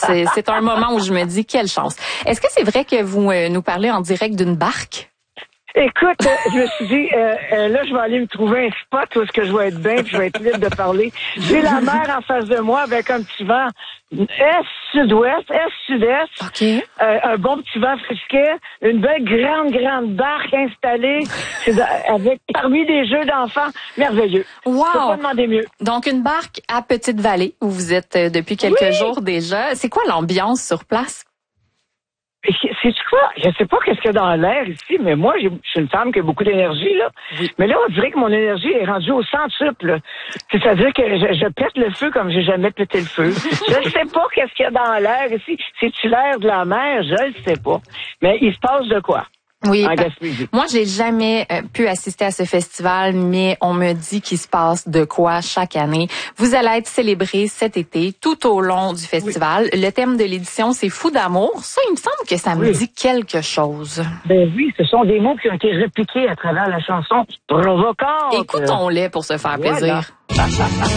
c'est un moment où je me dis quelle chance. Est-ce que c'est vrai que vous nous parlez en direct d'une barque? Écoute, je me suis dit, là, je vais aller me trouver un spot où est-ce que je vais être bien, puis je vais être libre de parler. J'ai la mer en face de moi avec un petit vent est-sud-ouest, est-sud-est. OK. Un bon petit vent frisquet, une belle grande barque installée avec parmi des jeux d'enfants merveilleux. Wow! Je peux pas demander mieux. Donc, une barque à Petite-Vallée, où vous êtes depuis quelques jours déjà. C'est quoi l'ambiance sur place? C'est quoi? Je sais pas qu'est-ce qu'il y a dans l'air ici, mais moi, je suis une femme qui a beaucoup d'énergie, là. Oui. Mais là, on dirait que mon énergie est rendue au centuple. C'est-à-dire que je pète le feu comme j'ai jamais pété le feu. Je ne sais pas qu'est-ce qu'il y a dans l'air ici. C'est-tu l'air de la mer? Je ne sais pas. Mais il se passe de quoi? Oui, moi j'ai jamais pu assister à ce festival, mais on me dit qu'il se passe de quoi chaque année. Vous allez être célébré cet été tout au long du festival. Oui. Le thème de l'édition, c'est Fou d'amour. Ça, il me semble que ça me dit quelque chose. Ben oui, ce sont des mots qui ont été répliqués à travers la chanson Provocante. Écoutons-les pour se faire plaisir.